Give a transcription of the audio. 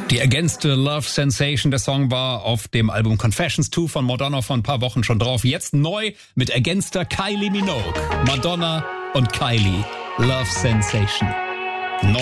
Die ergänzte Love Sensation, der Song war auf dem Album Confessions 2 von Madonna vor ein paar Wochen schon drauf. Jetzt neu mit ergänzter Kylie Minogue. Madonna und Kylie, Love Sensation.